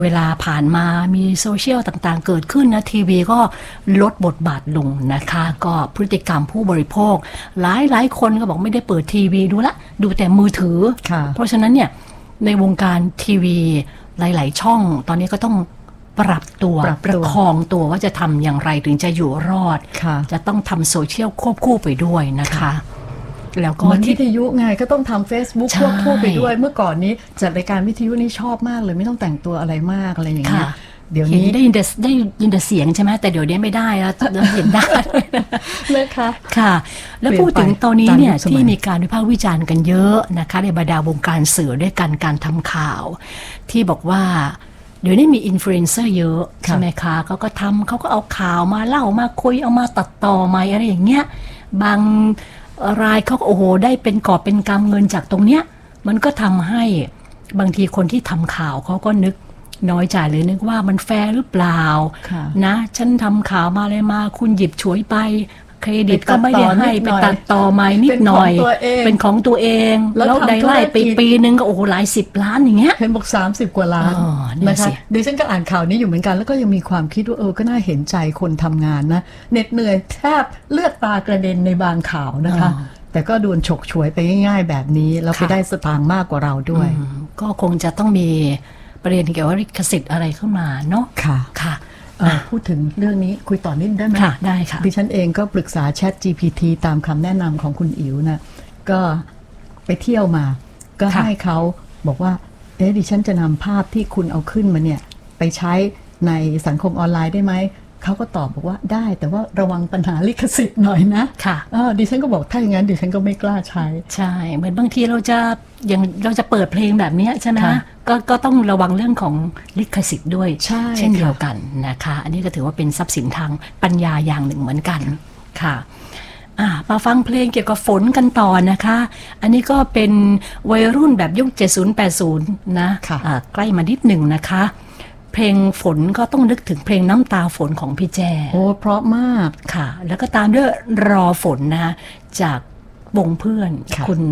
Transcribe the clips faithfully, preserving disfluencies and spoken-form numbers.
เวลาผ่านมามีโซเชียลต่างๆเกิดขึ้นนะทีวีก็ลดบทบาทลงนะคะก็พฤติกรรมผู้บริโภคหลายหลายคนก็บอกไม่ได้เปิดทีวีดูละดูแต่มือถือเพราะฉะนั้นเนี่ยในวงการทีวีหลายๆช่องตอนนี้ก็ต้องปรับตัวประคองตัวว่าจะทำอย่างไรถึงจะอยู่รอดจะต้องทำโซเชียลควบคู่ไปด้วยนะคะแล้วก็วิทยุไงก็ต้องทำ Facebook ควบคู่ไปด้วยเมื่อก่อนนี้จัดรายการวิทยุนี่ชอบมากเลยไม่ต้องแต่งตัวอะไรมากอะไรอย่างเงี้ยเดี๋ยวนี้ได้ยินแต่ได้ยินแต่เสียงใช่ไหมแต่เดี๋ยวนี้ไม่ได้แล้วเห็นได้นะคะค่ะแล้วพูดถึงตอนนี้เนี่ยที่มีการวิพากษ์วิจารณ์กันเยอะนะคะในบรรดาวงการสื่อด้วยกันการทำข่าวที่บอกว่าเดี๋ยวนี้มีอินฟลูเอนเซอร์เยอะใช่ไหมคะเขาก็ทำเขาก็เอาข่าวมาเล่ามาคุยเอามาตัดต่อมาอะไรอย่างเงี้ยบางรายเขาโอ้โหได้เป็นกอบเป็นกำเงินจากตรงเนี้ยมันก็ทำให้บางทีคนที่ทำข่าวเขาก็นึกน้อยใจเลยนึกว่ามันแฟร์หรือเปล่านะฉันทำข่าวมาเลยมาคุณหยิบฉวยไปเครดิตก็ไม่ได้ให้ไปตัดต่อมานิดหน่อยเป็นของตัวเองแล้วได้ไล่ไปปีนึงก็โอ้โหหลายสิบล้านอย่างเงี้ยเห็นบอกสามสิบกว่าล้านนะคะดิฉันก็อ่านข่าวนี้อยู่เหมือนกันแล้วก็ยังมีความคิดว่าเออก็น่าเห็นใจคนทำงานนะเหน็ดเหนื่อยแทบเลือดตากระเด็นในบางข่าวนะคะแต่ก็โดนฉกฉวยไปง่ายๆแบบนี้แล้วไปได้สตางค์มากกว่าเราด้วยก็คงจะต้องมีประเด็นเกี่ยวกับลิขสิทธิ์อะไรเข้ามาเนาะค่ะค่ะพูดถึงเรื่องนี้คุยต่อนิดได้ไหมค่ะได้ค่ะดิฉันเองก็ปรึกษา แชท จี พี ที ตามคำแนะนำของคุณอิ๋วนะก็ไปเที่ยวมาก็ให้เขาบอกว่าเอ๊ะดิฉันจะนำภาพที่คุณเอาขึ้นมาเนี่ยไปใช้ในสังคมออนไลน์ได้ไหมเขาก็ตอบบอกว่าได้แต่ว่าระวังปัญหาลิขสิทธิ์หน่อยนะค่ะดิฉันก็บอกถ้าอย่างนั้นดิฉันก็ไม่กล้าใช้ใช่เหมือนบางทีเราจะอย่างเราจะเปิดเพลงแบบนี้ใช่ไหมก็ก็ต้องระวังเรื่องของลิขสิทธิ์ด้วยเช่นเดียวกันนะคะอันนี้ก็ถือว่าเป็นทรัพย์สินทางปัญญาอย่างหนึ่งเหมือนกันค่ะมาฟังเพลงเกี่ยวกับฝนกันต่อนะคะอันนี้ก็เป็นวัยรุ่นแบบยุคเจ็ดสิบ แปดสิบนะใกล้มานิดหนึ่งนะคะเพลงฝนก็ต้องนึกถึงเพลงน้ำตาฝนของพี่แจ้โอ้เพราะมากค่ะแล้วก็ตามด้วยรอฝนนะจากวงเพื่อนคุณ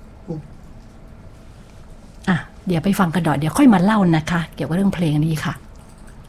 อ่ะเดี๋ยวไปฟังกันต่อเดี๋ยวค่อยมาเล่านะคะเกี่ยวกับเรื่องเพลงนี้ค่ะ